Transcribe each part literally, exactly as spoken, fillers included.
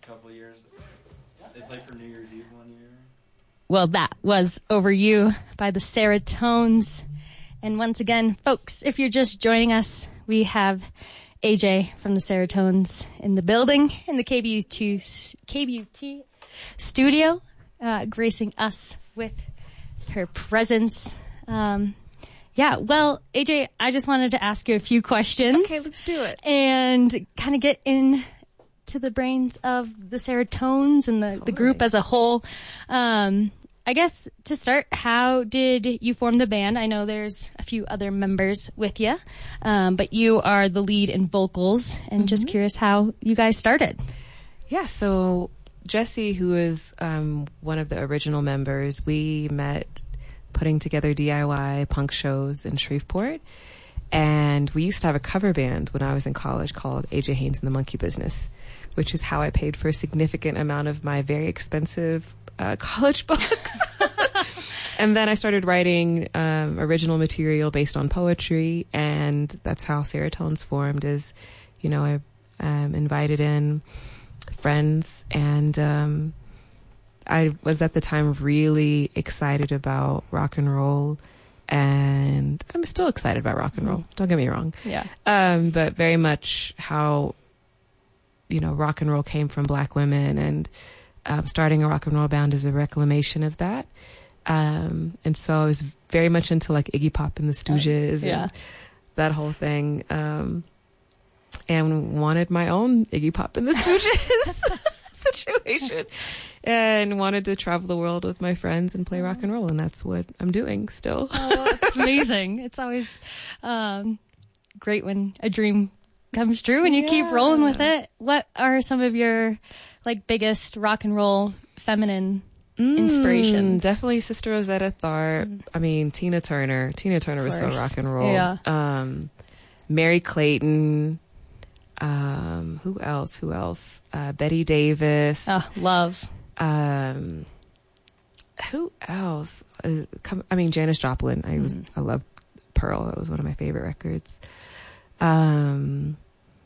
couple of years. They played for New Year's Eve one year. Well, that was Over You by the Seratones. And once again, folks, if you're just joining us, we have A J from the Seratones in the building in the K B U two, K B U T studio, uh, gracing us with her presence. Um, yeah, well, A J, I just wanted to ask you a few questions. Okay, let's do it. And kind of get in to the brains of the Seratones and the, totally. the group as a whole. Um, I guess to start, how did you form the band? I know there's a few other members with you, um, but you are the lead in vocals, and mm-hmm. just curious how you guys started. Yeah, so Jesse, who is um, one of the original members, we met putting together D I Y punk shows in Shreveport, and we used to have a cover band when I was in college called A J Haynes and the Monkey Business, which is how I paid for a significant amount of my very expensive uh, college books. And then I started writing um, original material based on poetry, and that's how Seratones formed. Is, you know, I um, invited in friends, and um, I was at the time really excited about rock and roll, and I'm still excited about rock and roll. Don't get me wrong. Yeah. Um, but very much how, you know, rock and roll came from Black women, and um, starting a rock and roll band is a reclamation of that. Um, and so I was very much into like Iggy Pop and the Stooges uh, yeah. and that whole thing. Um, and wanted my own Iggy Pop and the Stooges situation, and wanted to travel the world with my friends and play rock and roll. And that's what I'm doing still. Oh, that's amazing. It's always, um, great when a dream comes true and you yeah. keep rolling with it. What are some of your like biggest rock and roll feminine Mm, inspirations? Definitely Sister Rosetta Tharpe. Mm. I mean, Tina Turner. Tina Turner was so rock and roll. Yeah. Um, Mary Clayton. Um, who else? Who else? Uh, Betty Davis. Oh, love. Um, who else? Uh, come, I mean, Janis Joplin. I was, mm. I love Pearl. That was one of my favorite records. Um,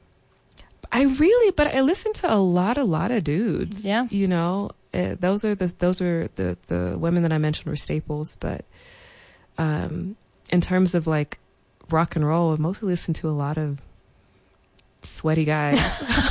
I really, but I listen to a lot, a lot of dudes. Yeah. You know, uh, those are the, those are the, the women that I mentioned were staples. But, um, in terms of like rock and roll, I mostly listen to a lot of sweaty guys.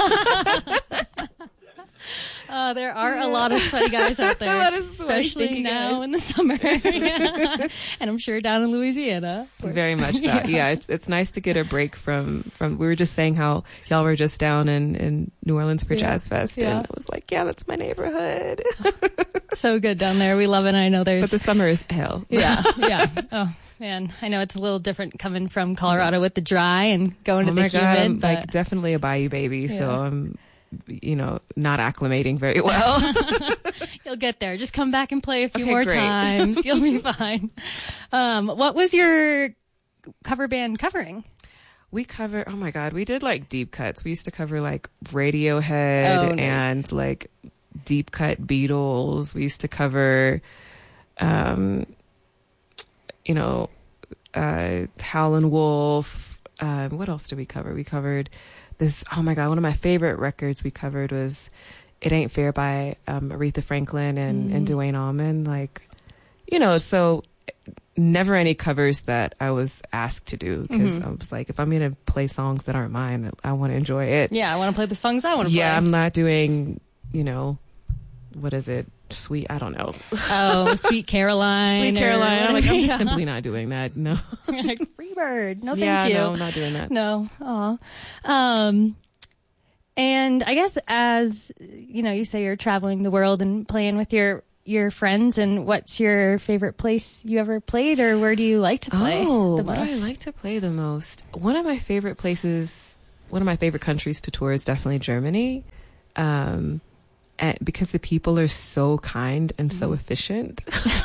Uh, there are yeah. a lot of sweaty guys out there, a lot of sweaty, especially now guys. in the summer. Yeah. And I'm sure down in Louisiana. Very much that. Yeah. yeah, it's it's nice to get a break from, from we were just saying how y'all were just down in, in New Orleans for yeah. Jazz Fest, yeah. and I was like, yeah, that's my neighborhood. So good down there. We love it. I know there's... But the summer is hell. Yeah, yeah. Oh, man. I know it's a little different coming from Colorado with the dry and going oh to the my humid. God, I'm but... like definitely a bayou baby, yeah. so I'm, you know, not acclimating very well. You'll get there. Just come back and play a few okay, more great. times. You'll be fine. Um, what was your cover band covering? We cover, oh my God, we did like deep cuts. We used to cover like Radiohead oh, nice. and like deep cut Beatles. We used to cover, um, you know, uh, Howlin' Wolf. Um, what else did we cover? We covered this, oh my God, one of my favorite records we covered was It Ain't Fair by um, Aretha Franklin and, mm-hmm. and Duane Allman. Like, you know, so never any covers that I was asked to do, because mm-hmm. I was like, if I'm going to play songs that aren't mine, I want to enjoy it. Yeah, I want to play the songs I want to yeah, play. Yeah, I'm not doing, you know, what is it? Sweet, I don't know. Oh, Sweet Caroline. Sweet Caroline. I'm like, I'm just yeah. simply not doing that. No. Like, Freebird. No, thank yeah, you. no, I'm not doing that. No. Aw. Um, and I guess as, you know, you say you're traveling the world and playing with your, your friends, and what's your favorite place you ever played, or where do you like to play oh, the most? Where do I like to play the most? One of my favorite places, one of my favorite countries to tour is definitely Germany. Um, And because the people are so kind and so efficient.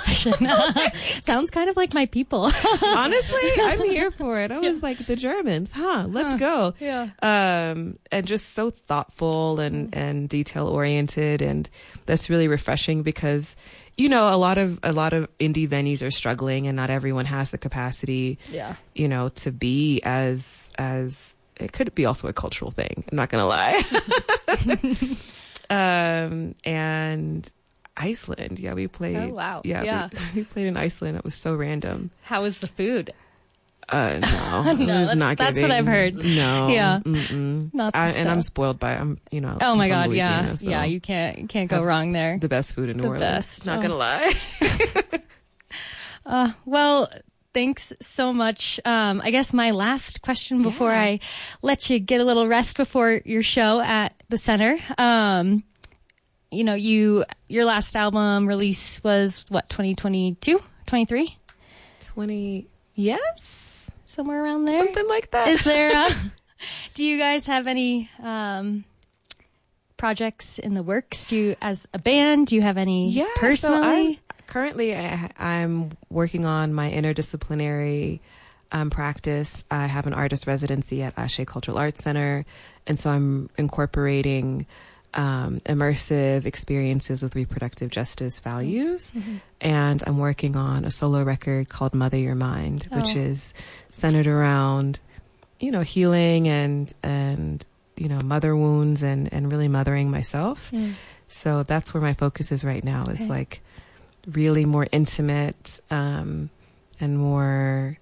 Sounds kind of like my people. Honestly, I'm here for it. I was yeah. like, the Germans, huh? Let's huh. go. Yeah. Um, and just so thoughtful and, and detail oriented. And that's really refreshing because, you know, a lot of, a lot of indie venues are struggling, and not everyone has the capacity, yeah. you know, to be as, as, it could be also a cultural thing. I'm not going to lie. Um, and Iceland. Yeah, we played. Oh, wow. Yeah, Yeah. We, we played in Iceland. It was so random. How was the food? Uh, no, No, it was that's- not that's giving. what I've heard. No. Yeah. Mm-mm. Not the I, and I'm stuff. spoiled by, I'm, you know. Oh my I'm God, from yeah. Louisiana, so Yeah, you can't you can't go have wrong there. the best food in New The Orleans. best. Not Oh. gonna lie. Uh, well, thanks so much. Um, I guess my last question before Yeah. I let you get a little rest before your show at the center. Um, you know, you your last album release was what, twenty twenty-two, twenty-three? twenty, yes? Somewhere around there? Something like that. Is there, uh, do you guys have any, um, projects in the works? Do you, as a band, do you have any Yeah, personally? So I'm, currently, I, I'm working on my interdisciplinary um, practice. I have an artist residency at Ashe Cultural Arts Center, and so I'm incorporating um, immersive experiences with reproductive justice values. Mm-hmm. And I'm working on a solo record called Mother Your Mind, Oh. which is centered around, you know, healing and and you know, mother wounds and and really mothering myself. Mm. So that's where my focus is right now. Is Okay. like really more intimate um, and more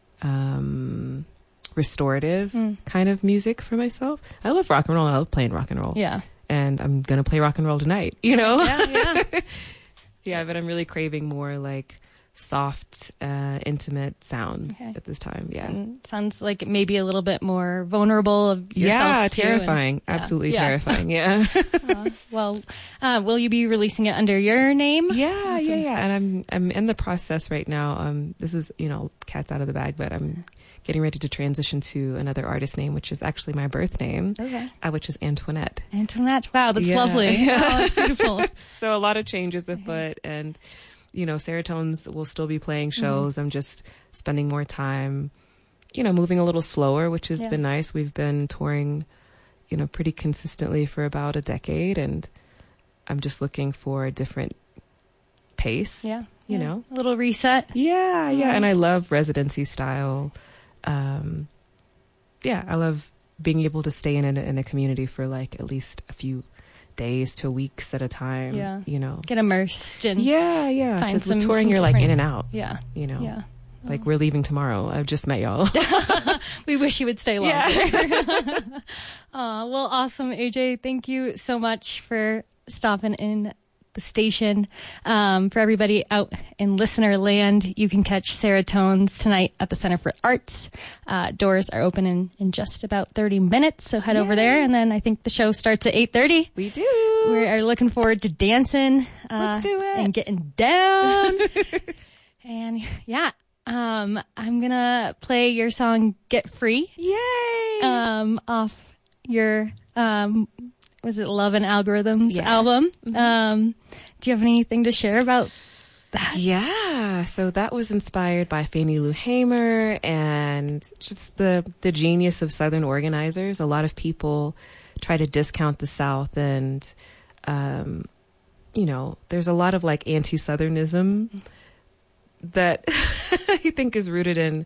um, restorative Mm. kind of music for myself. I love rock and roll, and I love playing rock and roll. Yeah. And I'm gonna play rock and roll tonight. You know. Yeah, yeah. Yeah, but I'm really craving more like soft, uh, intimate sounds Okay. at this time. Yeah. And sounds like maybe a little bit more vulnerable of yourself Yeah, too, terrifying. and- yeah. Absolutely Yeah. terrifying. Yeah. Uh, well, uh, will you be releasing it under your name? yeah, yeah, yeah. And I'm I'm in the process right now. Um, this is, you know, cat's out of the bag, but I'm getting ready to transition to another artist name, which is actually my birth name, Okay. uh, which is Antoinette. Antoinette. Wow, that's Yeah. lovely. Oh, that's beautiful. So a lot of changes afoot, and you know, Serotones will still be playing shows. I'm just spending more time, you know, moving a little slower, which has Yeah. been nice. We've been touring, you know, pretty consistently for about a decade, and I'm just looking for a different pace. Yeah. You yeah. know? A little reset. Yeah, yeah. Yeah. And I love residency style. Um, yeah, I love being able to stay in a, in a community for like at least a few days to weeks at a time. Yeah. You know. Get immersed and Yeah, yeah. find Because some- with touring, some you're like different- in and out. yeah. You know. Yeah. Like we're leaving tomorrow. I've just met y'all. We wish you would stay longer. Yeah. Aw, well, awesome, A J. Thank you so much for stopping in the station. Um, for everybody out in listener land, you can catch Serotones tonight at the Center for Arts. Uh, doors are open in, in just about thirty minutes, so head over Yay. there. And then I think the show starts at eight thirty. We do. We are looking forward to dancing. Uh, Let's do it. And getting down. And yeah, um, I'm going to play your song Get Free Yay. um, off your, um, was it Love and Algorithms Yeah. album? Um, do you have anything to share about that? Yeah, so that was inspired by Fannie Lou Hamer and just the the genius of Southern organizers. A lot of people try to discount the South, and um, you know, there's a lot of like anti-Southernism that I think is rooted in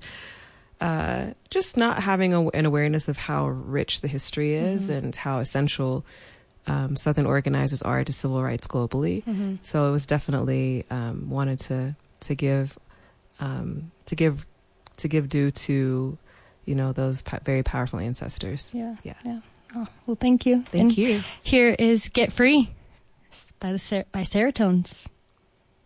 uh, just not having a, an awareness of how rich the history is Mm-hmm. and how essential um, Southern organizers are to civil rights globally. Mm-hmm. So it was definitely um, wanted to to give um, to give to give due to, you know, those po- very powerful ancestors. Yeah. Yeah. Yeah. Oh, well, thank you. Thank And you. Here is Get Free by the Ser- by Serotones.